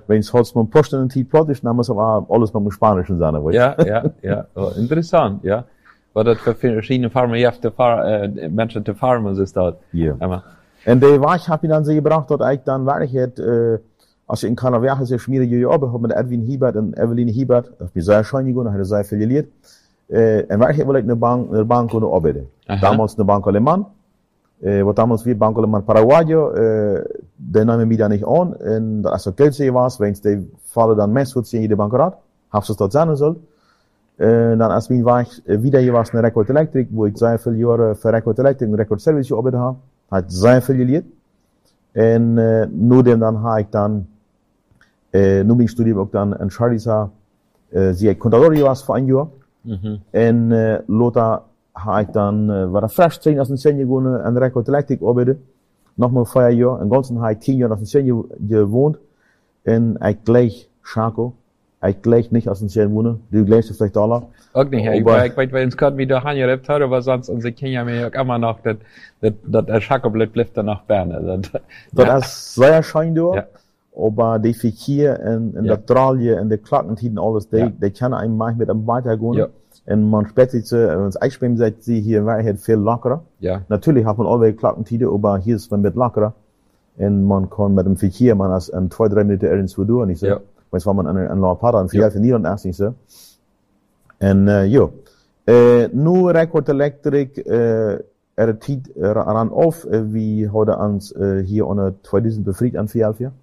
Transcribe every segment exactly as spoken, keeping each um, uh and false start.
Wenn es halt mit Posten und die Plot ist, dann muss aber alles mit dem Spanischen sein, weißt du? Ja, ja, ja. Oh, interessant, ja. Wat dat voor verschillende farmen, je hebt de far, uh, mensen te farmen, is dat. Ja. Aber, En de Weg heb je dan ze gebracht, dat ik dan werkelijk, uh, als je in Kanada sehr schwierige Jahre habe mit Edwin Hiebert und Evelyn Hiebert, auf mir sehr schön gegangen, hatte sehr viel gelehrt. Äh, und wirklich wollte ich eine Bank, eine Bank oder arbeiten. Damals eine Bank Alemán, äh, was damals wie Bank Alemán Paraguayo, äh, der nahm mich da nicht an, und als er Geld sehen war, wenn es die Falle dann mehr so in jede Bankerat, hab's es dort sein soll. Äh, dann als mir war ich äh, wieder hier was eine Record Electric, wo ich sehr viele Jahre für Record Electric und Record Service gearbeitet habe, hat sehr viel gelehrt. Und äh, nur dem dann habe ich dann Uh, nu ben ik studie ook dan in Charlisa, uh, zie ik contador was voor een jaar. mm-hmm. En uh, later heb ik dan, uh, waar fresh zijn als een senje gewonnen en Record Electric arbeiden. Nogmaals vijf jaar. En ganzen heb ik tien jaar als een senje gewoond. En ik gleich Schako. Ik gleich nicht als een senje wonen. Du gleichst vielleicht alle. Ook niet. Ik weet, ik weet eens wie de Hanja hebt hadden, maar sonst onze kinderen mij ook immer nog dat, dat, dat er Schako blijft, blijft er nog Berne. Dat, dat is zeer schijn door. Ja. Aber die Verkehr in, in ja. der Tralie, in der Klackentiden, alles, die, ja. die können einem manchmal mit einem weitergehen. Ja. Und man spätestens, wenn man Eichspielen sagt, sie hier wäre viel lockerer. Ja. Natürlich hat man alle Klackentiden, aber hier ist man mit lockerer. Und man kann mit dem Verkehr, man als in zwei, drei Minuten irgendwo durch, nicht so. Ja. Weil es war man in, in La Pata, in vier, vier, erst nicht so. Und, äh, ja. Äh, nur Record Electric, äh, er tiet äh, ran auf, äh, wie heute uns, äh, hier ohne zweitausend befriedigt an vier, vier.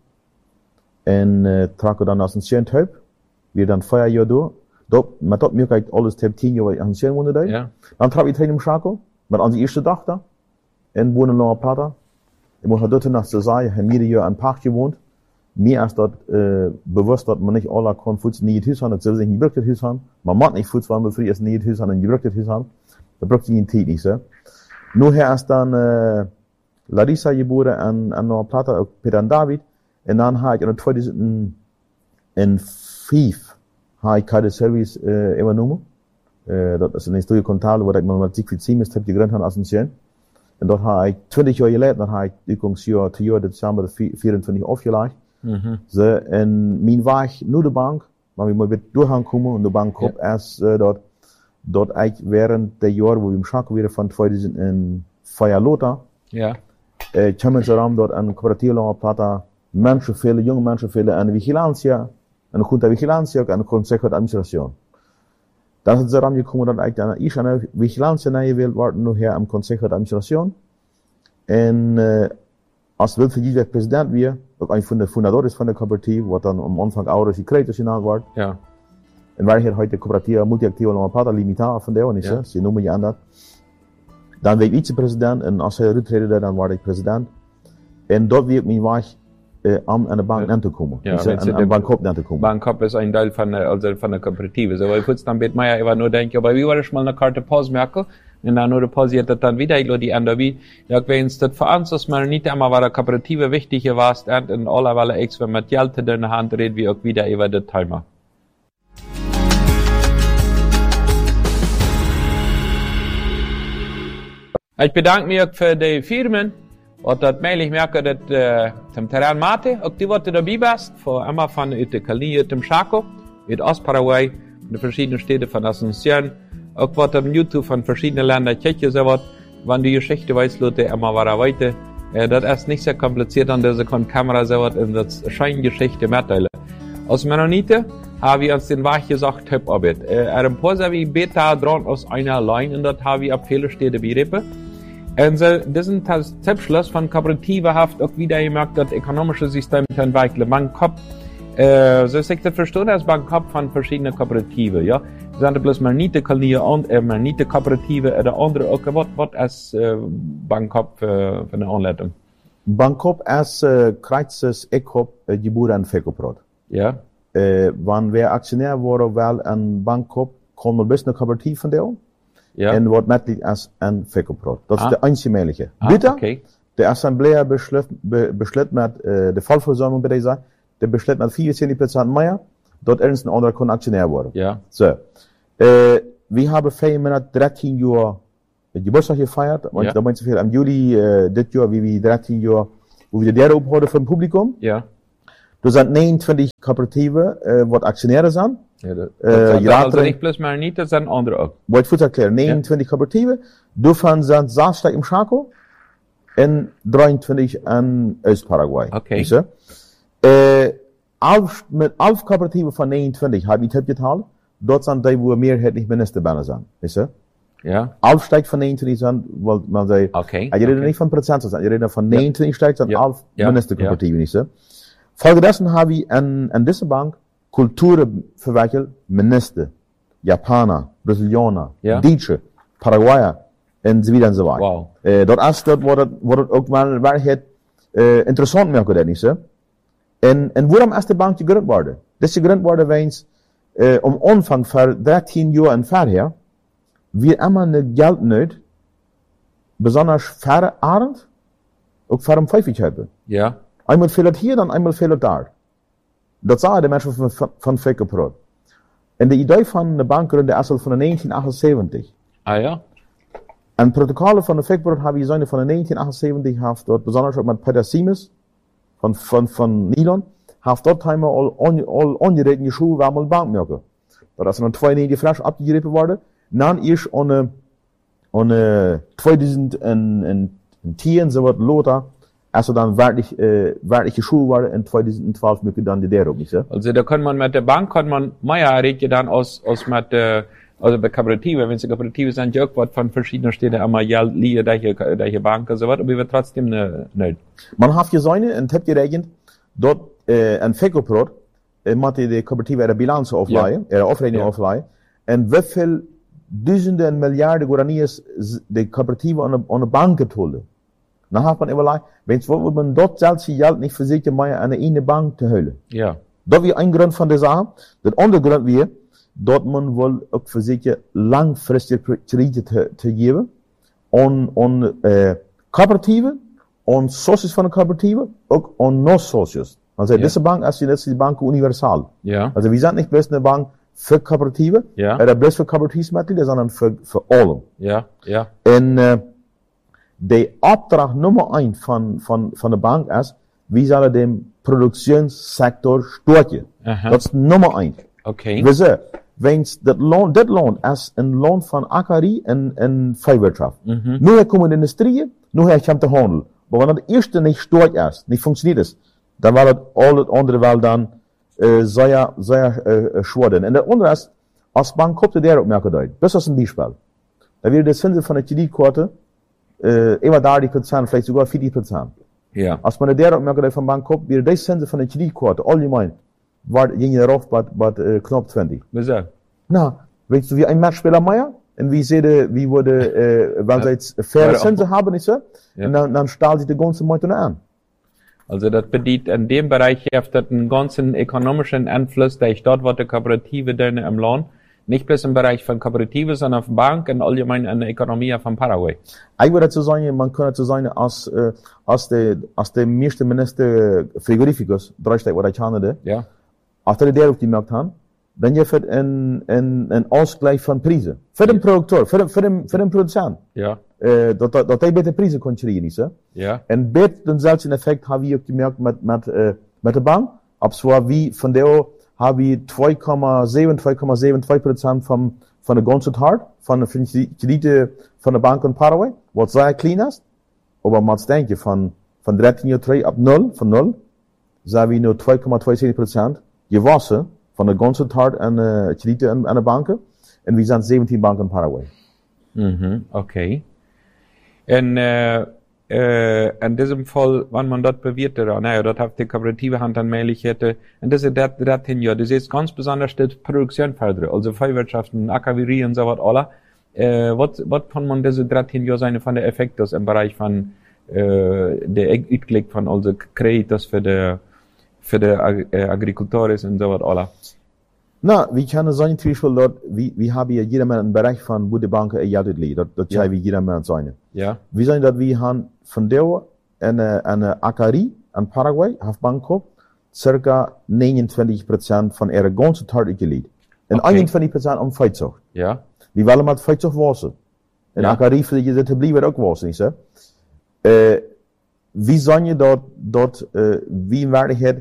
En uh, traken dan als een schönt huip. Weer dan vijf jaar door. Dat, met dat meer kijk alles heb tien jaar aan schön wonen daar. Ja. Dan trap je het heen in Schako. Maar aan de eerste dag daar. En wonen nog een paar dagen. Ik moet dat naar te zeggen, heb meerdere jaar aan Park gewoond. Meer als dat uh, bewust dat man niet alle kon voets niet het huis aan. Dat zullen zich niet gebruikt het huis aan. Maar man niet voets van bevrijd als niet het huis aan en gebruikt het huis aan. Dat bruikt je in tijd niet zo. Nu her is dan uh, Larissa geboren en, en nog een paar dagen ook Peter en David. En dan heb ik in tweeduizend vijf heb ik de service uh, übernommen. Uh, dat is een historie contable, wat ik met Siegfried Siemens heb gegründet als een schön. En dat heb ik twintig jaar geleden, dan heb ik uitgangsjaar twee jaar december vierentwintig afgelegd. Mm-hmm. So, en mijn weg naar de bank, maar we moeten doorgaan en de bank op ja. is uh, dat, dat ik während der jaar, wo we im Schako weer van tweeduizend vijf later, ja. uh, kwamen ze dan dat een coöperatieve plata mensen veel, jonge mensen veel aan de vigilancia, en de junta vigilancia en de consejo de administración. Dan is het erom gekomen dat ik dan eerst aan de vigilancia naar wil worden, nu her am consejo de administración. En uh, als wil verkiezd president weer, ook een van de fundadores van de coöperatieve, wat dan am Anfang Auros Secretos genannt wordt. Ja. En waar hier heute coöperatieve multiactiva La Pata limitada van deel, niet zo? Ze noemen je aan dat. Dan werd ik vicepresident, en als hij uittreden, dan word ik president. En dat werd mijn weg Uh, om aan de bank aan te komen. Ja, dus, aan de bank aan te komen. Bank is een deel van de, also van de coöperatieve. So, ich würde dann mit mir immer nur denken, aber wie war das mal eine Karte Pause merken? Und dann nur pausiert das dann wieder, ich die andere wie, ja, wenn es das für uns, dass man nicht einmal war der Kooperative wichtig war, und in aller Weile X, wenn man Geld in der Hand redet, wie auch wieder über das Thema. Ich bedanke mich auch für die Firmen. Und dat meil ich merke, dat uh, dem Terran Mate, ook die wordt dabei best, voor immer van uit de Kalinie, uit dem Chaco, uit Oost-Paraguay, van de verschiedene steden van Asunción, ook wat op YouTube van verschiedene Länder kijken, so wat, wann die Geschichte weiß, Leute, immer war weiter. Uh, dat ist nicht sehr kompliziert, an dieser Kamera, so wat, in das Scheingeschichte mitteilen. Aus Mennonite haben wir uns den Weg gesagt, hab Arbeit. Uh, er ein paar wie Beta dran aus einer Line, und dort haben wir ab viele Städte berippen. Und so, diesen Selbstschluss von Kooperative haft auch wieder gemerkt, das ökonomische System zu entwickeln. Man kommt, äh, so ist ich das verstehen, als man kommt von verschiedenen Kooperative, ja. Wir sind bloß mal nicht die Kalinie und, äh, mal nicht die Kooperative, oder andere, okay, was, was ist, äh, Bankop, äh, für eine Anleitung? Bankop ist, äh, kreuzes, ich hab, äh, geboren an Fekoprot. Ja. Äh, wann wir Aktionär waren, weil an Bankop, kommen wir bis eine Kooperative von der. Ja. En wordt Mitglied als een Fekoprot. Dat is ah. de einzige mogelijkheid. Ah, Bitte, okay. de Assemblea besluit, be, besluit met uh, de volksverzuiming bij deze, de besluit met vierentwintig procent meer, dat ergens een ander kon actionair worden. Ja. So. Uh, we hebben vijf minuten dertien jaar Geburtstag gefeiert. Want ja. dat meint zoveel. Im Juli uh, dit jaar, wie we dertien jaar, hoe we de derde ophouden voor het publikum. Ja. Er zijn negenentwintig coöperatieven, uh, wat actionairen zijn. Ja, dat, Uh, dat, je dat later- also nicht bloß mal nicht, das sind andere auch. Wat ik voor erklären, negenentwintig coöperatieven. Daarvan zijn zestig in Chaco en drieëntwintig in Oost-Paraguay. Oké. Weet je? Uh, elf, met elf coöperatieven van negenentwintig heb ik het opgehaald. Dat zijn die waar meerheidlich ministerbanen zijn. Weet je? Ja, elf steigt van negenentwintig zijn, want man zei, okay. je redt okay. niet van procenten zijn, je redt van negenentwintig steigt zijn Ja. elf Ja. ministercoöperatieven. Weet je? Folgedessen hebben we in, in deze bank culturen verwikkeld, minister, Japaner, Brazilianer, Ja. Duitse, Paraguayer en zo weer en zo weiter. Wow. Uh, dat is dat wat het, wat het ook wel werkelijk uh, interessant merken, dat niet zo. En, en waarom is de bank gegründet worden? Dat is gegründet worden weens uh, om aanvang voor dertien jaar en verder, wir immer eine Geldnot, besonders verre Abend, ook voor een vijfig hebben. Ja, Einmal fehlt hier, dann einmal fehlt daar. Dat zagen de mensen van, van, van Fekeprod. En de idee van de bank gründde is al van de negentien achtenzeventig. ah ja. En protocollen van de Fekeprod hebben we zijn van de negentien achtenzeventig, heeft dat besonders ook met Peter Siemens van, van, van Nylon, heeft dat time al, on, al ongereden geschoven waar we bank merken. Dat is dan tweeënnegentig fles abgegrepen worden. Dan eerst aan aan twintig tien, zo wat later, als er dan werkelijk, uh, werkelijk geschoven worden in twintig twaalf möchte dan die derde ook niet, hè? Also da kann man mit der Bank, kann man, Meier redet ja dann aus, aus mit der, also bei Kooperative, wenn sie Kooperative sind, ja auch was von verschiedenen Städten einmal ja liegen, welche, welche Banken, so was, aber wir trotzdem ne, nicht. Man heeft gezien, en het heb gerekend, dat uh, een Fekoprod, uh, moet de coöperatieve er balans afleiden, er afrekening Ja. afleiden, en hoeveel duizenden en miljarden guaraníes de coöperatieve aan de, aan de banken houden. Dan heeft man overlegt, weet je wat, man dat zelfs geld niet verzekerd maar aan de ene bank te houden. Ja, Dat is een grond van de zaak. De andere grond weer, dat man wil ook verzekerd langfristig kredieten te, te geven aan, aan uh, coöperatieven, aan socios van de coöperatieven, ook aan non-socios. Also, Ja. deze bank is jetzt die Bank universal. ja, Also, wir sind nicht bloß eine Bank für Kooperative, Ja. oder bloß für Kooperatiefsmitglieder, sondern für, für alle. ja, ja, En uh, de opdracht nummer één van, van, van de bank is, wie zullen de productionsector steunen. aha, Dat is nummer één. okay, Wieso? Wens dat loon, dit loon is een loon van akkerie en, en vrijwirtschaft. mhm, Nu komen de industrie, nu komt de handel. Maar wanneer de eerste niet steunt is, niet functioneert is, dan wordt het al het andere wel dan uh, zeer, zeer uh, schwer. En de andere is, als bank koopt de ook merken uit. Dat is een bijspel. Dan weer de zinsen van de kredietkorten, uh, immer dertig procent, vielleicht sogar vierzig procent. ja, Als man de derde opmerking van bank koopt, weer deze zinsen van de kredietkorten, allgemein, wordt ging je erop bij, bij uh, knop twintig. wieso? Nou, weet je wie een matchspeler meer? En wie zeiden, wie worden, uh, weil sie jetzt faire Ja. Zinsen haben, nicht so? Ja. En dan, dan stellen sie de ganze Monat aan. Also das bedient in dem Bereich heeft dat einen ganzen ökonomischen Einfluss, der ich dort, wo die Kooperative denn im Land, nicht bloß im Bereich von Kooperative, sondern von Bank und allgemein in der Ökonomie von Paraguay. Ik wil het zo zeggen, man kan het zo zeggen als, uh, als de, als de meeste minister frigorificus, druist wat ik handelde, Ja, als de derde op die markt gaan, dan je het een, een, een ausgleich van prijzen. Voor de producteur, voor de, voor de, voor de producent. ja, Uh, dat, dat, dat hij beter prijzen kon krijgen, niet zo? ja, En bet denzelfde effect hebben we ook gemerkt met, met, uh, met de bank. Op zwaar wie van deel hebben we twee komma zeven, twee komma zevenentwintig procent van, van de ganze hard, van de kredieten van de bank in Paraguay, wat zeer klein is. Maar maar denken van, van dertien jaar terug op nul, van nul, zijn we nu twee komma tweeënzeventig procent gewassen van de ganze hard en uh, kredieten aan, aan de banken. En we zijn zeventien banken in Paraguay. mhm, okay. En, äh, äh, in diesem Fall, wenn man dort bewirkt, oder, naja, dort hat die kooperative Hand an Möglichkeiten, und das ist das, das ja, das ist ganz besonders die Produktion fördern, also Feuerwirtschaften, Ackerie und so was, alle. Äh, was, was kann man diese dreizehn Jahre sein von der Effekte im Bereich von, äh, der Uitklik von, also Kreditos für die, für die Ag äh, Agricultores und so was, alle. Nou, we kunnen zeggen, zum Beispiel, dat we, we hebben hier jeder een bereich van hoe de banken er geld uitleggen. Dat, dat Ja. zijn we jeder man zijn. Ja, We zijn dat we gaan van deel en een akkerie in Paraguay, heeft banken, circa negenentwintig procent van ihre ganze Tat uitgelegd. En Okay. eenentwintig procent om feitzucht. ja, We willen met feitzucht wassen. En Ja. akkerie voor je te blijven ook wassen, niet zo? Uh, we zijn je dat, dat uh, we in werkelijkheid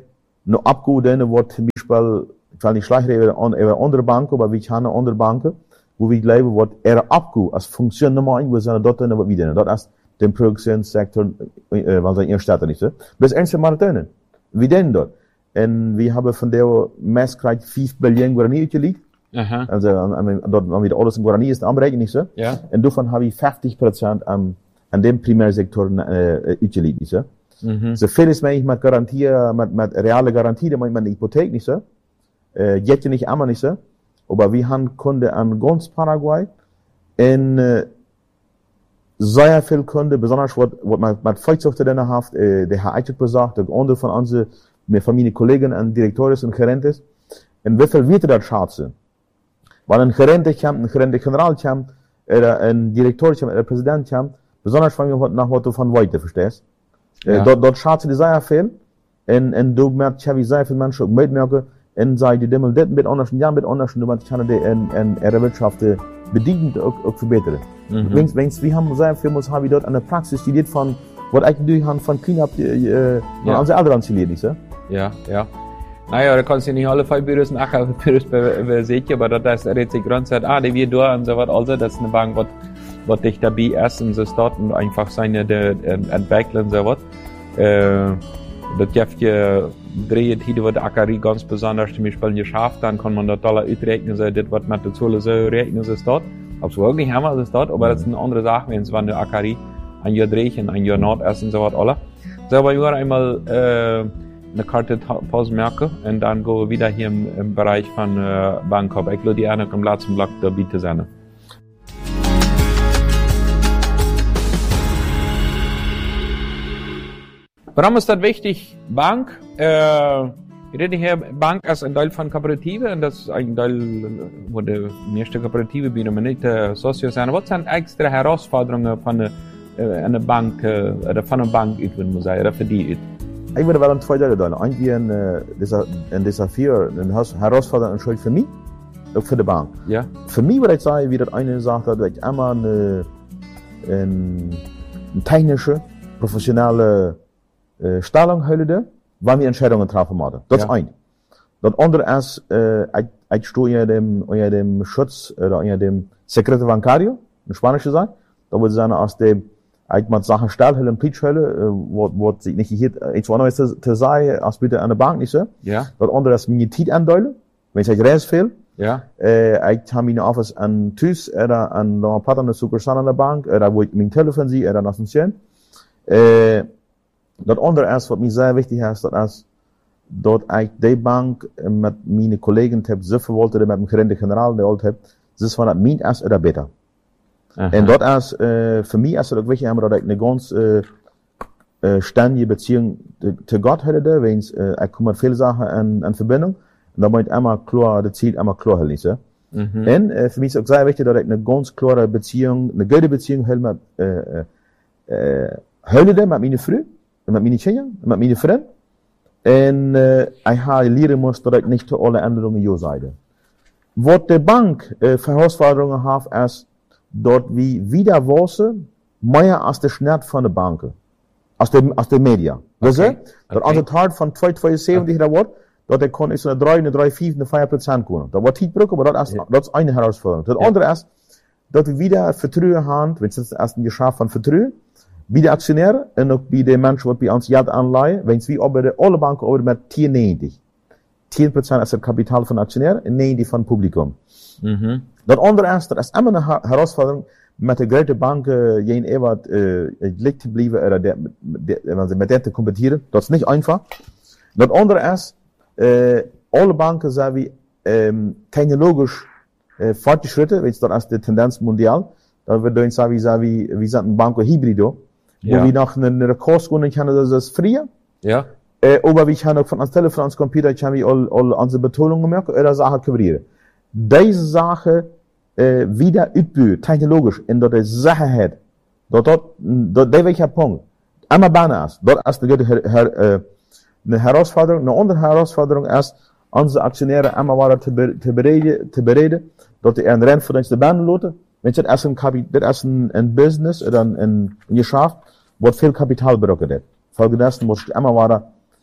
no abgehouden wordt, zum Beispiel, ich will nicht schlecht reden über andere Banken, aber wir haben andere Banken, wo wir glauben, wird er abgehouden als Funktion Nummer eins, wo sie dort dann was wieder, dort ist der Produktionssektor, äh, was in ihr Stadt nicht so. Bis ernst mal tun. Wie denn dort? Und wir haben von der Messkreis fünf Billionen Guarani uitgelegt. Aha. Also, dort haben wir alles in Guarani ist anberechnet, nicht so? Ja. Und davon habe ich fünfzig Prozent an, an dem Primärsektor, äh, uitgelegt, nicht so? Mhm. So vieles meine ich mit Garantie, mit, mit reale Garantie, da meine ich mit Hypothek, nicht so? Äh, geht ja nicht einmal nicht so. Aber wir haben Kunden an ganz Paraguay, und, äh, sehr viel Kunden, besonders, was, was man mit Volkswirte denn hat, äh, der hat eigentlich gesagt, der andere von unseren, von meinen Kollegen und Direktores und Gerentes, und wie viel wird das schätzen? Weil ein Gerente kommt, ein Gerente General kommt, oder ein Direktor kommt, oder ein Präsident kommt, besonders von mir nach was du von weiter verstehst. Ja. Äh, dort, dort schätzen die sehr viel, und, und du merkst, ja, wie sehr viele Menschen auch mitmerken, und sei die Dimmel dit mit anders, ja, mit anders, und du kannst die in, in ihrer Wirtschaft bedingt auch, auch verbessern. Mhm. Wenn's, wenn's, wir haben sehr viel, muss haben wir dort an der Praxis studiert von, was eigentlich die haben von Kinder, äh, von ja. unseren Eltern studiert, nicht so? Ja, ja. Naja, da kannst du nicht alle fünf Büros nachher Büros besehen, aber das ist die Grundsatz, ah, die wir da und so was, also, das ist eine Bank, was, was dich dabei ist und so dort und einfach seine, de, entwickeln und so was. Äh, das gibt ja drei Titel, was Akari ganz besonders zum Beispiel geschafft, dann kann man da Dollar ausrechnen, so, das, was man dazu so rechnen, so dort. Ob es wirklich haben wir das dort, aber das ist eine andere Sache, wenn es war eine Akari, ein Jahr Drehchen, ein Jahr Nordessen, so was, alle. So, aber ich war einmal, äh, eine Karte Pause merken und dann gehen wir wieder hier im, im Bereich von äh, Bangkok. Ich glaube, die eine am letzten Block da bieten sein. Warum ist das wichtig? Bank, äh, wir reden hier Bank als ein Teil von Kooperative und das ist ein Teil, wo die nächste Kooperative bieten, aber nicht äh, Sozio sein. Was sind extra Herausforderungen von einer, äh, einer Bank, äh, oder von einer Bank, ich würde mal sagen, oder für die? Ich würde wel twee delen doen. Eén een, een desafio, een herausforderung Schuld für mich, auch für die Bank. Ja. Für mich würde ich sagen, wie das eine sagt, dass ich immer eine, eine, eine technische, professionelle äh, Stellung hätte, wann wir Entscheidungen treffen müssen. Das ist ja. ein. Das andere ist, äh, ich, ich stehe unter dem, unter dem Schutz, oder unter dem Secreto Bancario, in Spanisch gesagt. Da würde ich sagen, aus dem ich mit Sachen stellen, in Pitchhölle, wo, wo sich nicht hier, ich war noch zu, zu sagen, als bitte an der Bank nicht so. Ja. Das andere ist meine Zeit andeulen, wenn ich reis viel. Ja. Äh, ich habe meine Office an Tüß, oder an der Partner der Sukursal an der Bank, oder wo ich mein Telefon sehe, oder nach dem Schen. Äh, das andere ist, was mir sehr wichtig ist, das ist, dass ich die Bank mit meinen Kollegen habe, so viel wollte, mit dem Gerente General, der wollte, das ist von der Mint ist oder besser. Aha. En dat is, uh, voor mij is het ook wichtig, dat ik een ganz uh, uh, ständige Beziehung zu Gott hätte, wenn uh, ich komme mit vielen Sachen in, in Verbindung, und da muss ich immer klar, das Ziel immer klar halten, so. Mhm. Und uh, für mich ist es auch sehr wichtig, dass ich eine ganz klare Beziehung, eine gute Beziehung hätte mit, uh, uh, hätte mit meiner Frau, mit meinen Kindern, mit meinen Freunden, und uh, ich habe lernen muss, dass ich nicht zu allen Änderungen ja sage. Was die Bank uh, für Herausforderungen hat, ist, dort wie wieder wissen, mehr als der Schnitt von der Bank, aus dem, aus den Medien. Weißt du? Das andere Teil von zwei Komma zweiundsiebzig, okay. Dort, dort der kann ist eine drei, eine drei Komma fünf, eine vier Prozent kommen. Da wird Zeit brauchen, aber das ist, ja. Das ist eine Herausforderung. Das ja. andere ist, dort wir wieder Vertrauen haben, wenn es das erst ein Geschäft von Vertrauen, bei den Aktionären und auch bei den Menschen, die bei uns Geld anleihen, wenn es wie über alle Banken über mit zehn neunzig. zehn Prozent ist das Kapital von Aktionären und neunzig von Publikum. Mhm. Das andere ist, das ist immer eine Herausforderung, mit der großen Bank, jen ewer, äh, liegt zu bleiben, oder der, der, mit der zu kompetieren. Das ist nicht einfach. Das andere ist, äh, alle Banken sind wie, ähm, technologisch, äh, fortgeschritten, wenn es das ist die Tendenz mondial. Da wird dann sagen, wie, wie, wie sind ein Banco Hybrido, wo ja. wir nach einer Rekurs gehen können, das ist früher. Ja. Äh, aber wir können auch von ans Telefon, ans Computer, ich habe all, all unsere Betonungen merken, oder Sachen kopieren. Diese Sache, äh, wieder uitburen, technologisch, in dat de Sicherheit, dat dat, dat, dat welcher Punkt, immer besser ist. Dat ist eine, her, her, äh, eine Herausforderung. Eine andere Herausforderung ist, unsere Aktionäre immer weiter zu, be, zu bereden, zu bereden, dass die einen Rennen für uns Banden lassen. Wenn das ist ein, das ist ein, ein Business oder ein, ein, ein Geschäft, wo viel Kapital braucht wird. Folgendessen muss ich immer weiter,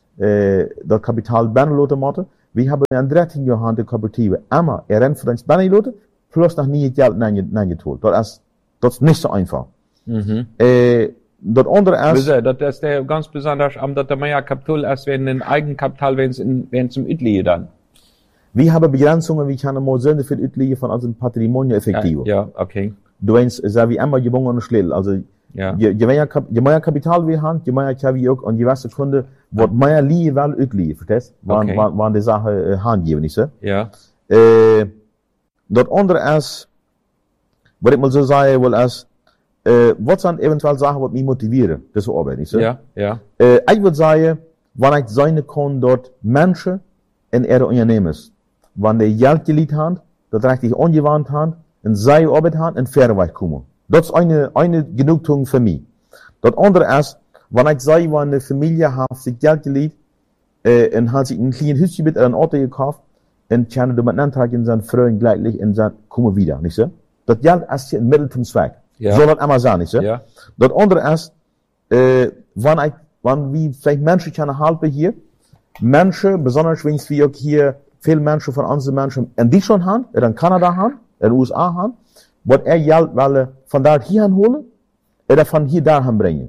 äh, das Kapital binnenlaten moeten. We hebben een dertien jaar de coöperatieve immer er rent voor ons binnenlaten, plus nog niet het geld naar je, naar je toe. Dat is, dat is niet zo einfach. Mhm. Äh, das andere ist, Wieso? Das ist der ganz besonders, omdat er mehr Kapital als wenn ein Eigenkapital, wenn es wenn es zum Utliehen dann. wir haben Begrenzungen, wie können wir sind für das Utliehen von unserem Patrimonio effektiv. Ja, ja, okay. Du weißt, so wie immer gewonnen und schnell. Also, Ja. je, je, mehr, Kap- je mehr Kapital wir haben, je mehr können wir auch an jede Sekunde, wird mehr liegen, weil Utliehen, verstehst? Wann, Okay. wann, wann die Sache äh, handgeben, nicht so? Ja. Äh, das andere ist, was ich mal so sagen will, ist, äh, was sind eventuell Sachen, die mich motivieren, das zu arbeiten, nicht so? Ja, ja. Äh, ich würde sagen, wenn ich sein kann, dort Menschen in ihre Unternehmen, wenn die Geld geliehen haben, das richtig angewandt haben, und sie Arbeit haben, in faire Weg kommen. Das ist eine, eine Genugtuung für mich. Das andere ist, wenn ich sage, wenn eine Familie hat sich Geld geliehen, äh, und hat sich ein kleines Hütchen mit einem Auto gekauft, und kann damit Antrag in seinen Freund gleich und sagt, komm wieder, nicht so? Das Geld ist ein Mittel zum Zweck. Ja. Soll das immer sein, nicht so? Ja. Das andere ist, äh, wenn ich, wenn wir vielleicht Menschen können helfen hier, Menschen, besonders wenn wir auch hier viele Menschen von unseren Menschen in Deutschland haben, oder in Kanada haben, in den U S A haben, wat er Geld wollen von da hier holen, oder von hier dahin bringen.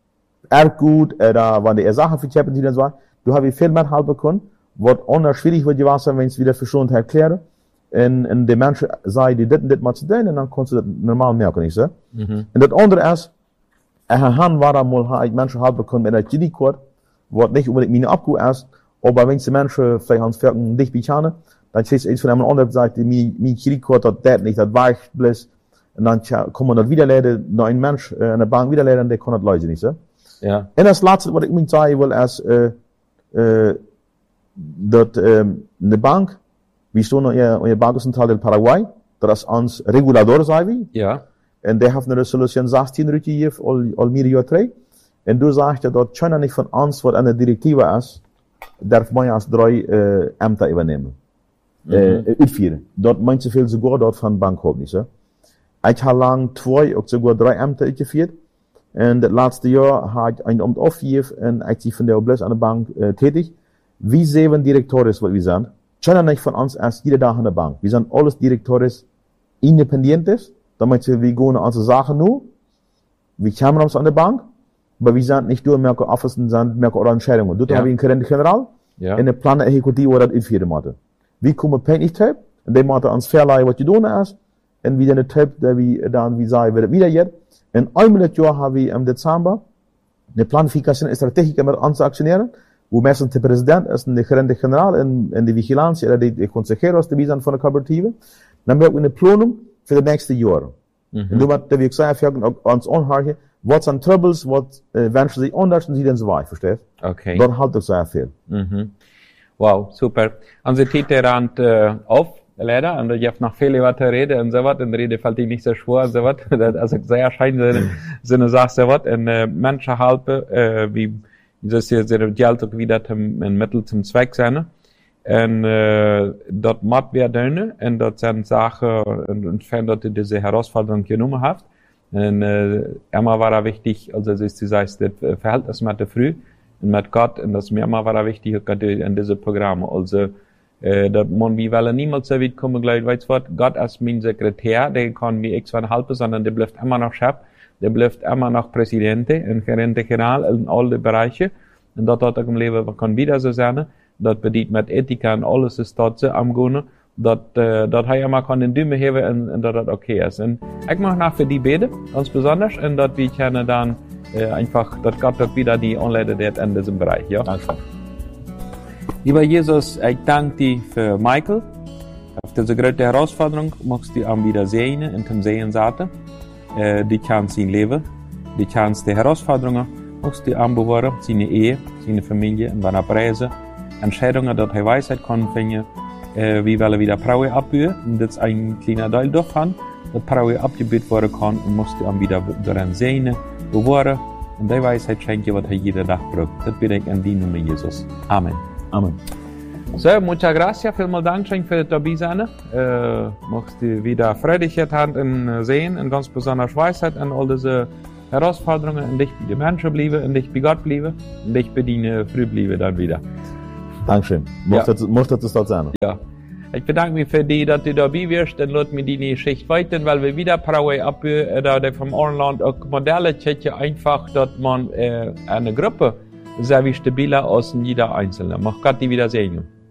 Erbgut, oder wenn die Sachen verkaufen, die dann so, du hast viel mehr helfen können, was anders schwierig wird gewesen, wenn es wieder verschont erklären, und, und die Menschen sagen, die dit und dit mal zu tun, und dann kannst du das normal merken, nicht so? Mhm. Und das andere ist, er hat war da mal Menschen helfen können mit einer G D-Code, was nicht unbedingt meine Abgu ist, aber wenn die Menschen vielleicht ans Verken nicht bekennen, dann steht es von einem anderen Seite, mein G D-Code hat das nicht, das weicht bloß, und dann kann man das wiederleiten, noch ein Mensch, äh, eine Bank wiederleiten, der kann das lösen, nicht so? Ja. En als laatste wat ik moet zeggen wil is, uh, uh, dat um, de bank, we staan in je Banco Central del Paraguay, dat is ons regulador, zei we. Ja. En die heeft een resolutie zestien uitgegeven, al, al meer jaar terug. En toen zegt je dat China niet van ons wat een directieve is, darf man als drie uh, Ämter übernemen. Mhm. Uh, uitvieren. Dat meint zoveel sogar dat van bank hebben, niet zo. Ik heb lang twee, ook sogar drie Ämter uitgevierd. En het laatste jaar had ik een ambt afgegeven en ik zie van de Oblast aan de bank uh, tätig. Wie zeven directores wat we zijn. China nicht von uns erst jede Tag an der Bank. Wir sind alles Direktores Independientes. Damit wir gehen unsere Sachen nur. Wir kommen uns an der Bank. Aber wir sind nicht nur mehr Office, sind mehr Entscheidungen. Dort Ja. haben wir einen Gerente General. Ja. En de plannen executief wordt dat uitvoeren moeten. We komen pijnlijk type. En die moeten ons verleiden wat je doen is. En wie dan de type, dat we dan, wie zeggen, we het weer jet. En eenmaal het jaar hebben we in december de planificatie en strategie met ons actioneren. Wo meestal de president is de gerente generaal en, en de vigilantie en de, de consejeros die zijn van de coöperatieve. Dan hebben we een planning voor de nächste jaren. Mhm. En toen wat we zeggen, ook ons aanhaken, wat zijn troubles, wat uh, wensen ze anders en sie dan zwaai, versteht? Okay. Dat houdt ook zeer veel. Mhm. Wow, super. Onze tijd eraan uh, auf, leider. Und ich habe noch viele Worte reden und so was. Und rede fällt ich nicht so schwer und so was. Also sehr schein so eine Sache so was. Und äh, Menschen helfen, äh, wie das hier sehr Geld auch wieder zum, ein Mittel zum Zweck sein. Und äh, dort muss wir tun. Und dort sind Sachen, und wenn dort diese Herausforderung genommen hat. Und äh, immer war er wichtig, also es ist das heißt, das Verhältnis mit der Früh und mit Gott, und das mir immer war er wichtig in diese Programme. Also äh, dat man wie wollen niemals so weit kommen, gleich weiß was, Gott ist mein Sekretär, der kann mir extra helfen, sondern der bleibt immer noch Chef, der bleibt immer noch Präsident und Gerente General in alle Bereiche. Und dort hat er im Leben kann wieder so sein, dat bedient mit Ethika und alles ist dort so am Gehen. Dat, uh, dat hij maar kan in duimen hebben en, en dat dat oké okay is. En ik mag nog voor die beden, ganz besonders, en dat we kunnen dan uh, einfach, dat Gott dat wieder die Anleitung hat in diesem Bereich, ja. Danke. Lieber Jesus, ich danke dir für Michael, auf diese große Herausforderung, magst du am wieder sehen, in dem Sehen Saate, uh, die kann sein Leben, die kann die Herausforderungen, magst du am bewahren, seine Ehe, seine Familie, in seiner Preise, Entscheidungen, dat hij Weisheit kann finden. Uh, we willen wieder Praue abburen. En dat is een kleiner Teil daarvan. Dat Praue abgebuurd worden kan. En moest je dan weer daarin zijn, bewaren. En die wijsheid schenkt je wat hij iedere dag braucht. Dat bid ik in die Namen Jesus. Amen. Amen. So, muchas gracias. Vielen Dank für das Dabeisein. Uh, mocht je wieder Freudigkeit haben und sehen. Und ganz besonders Weisheit an all diese Herausforderungen und dich bei den Menschen bleiben und dich bei Gott bleiben und dich bei deinen Früh bleiben dann wieder. Dankeschön. Ja. Mocht es das sein? Ja. Ich bedanke mich für die, dass du dabei wirst, dann lässt mir die Geschichte weiter, weil wir wieder Paraguay ab, da vom Orland auch Modelle checken, einfach, dass man äh, eine Gruppe sehr wie stabiler als jeder Einzelne. Mach Gott die wieder segnen.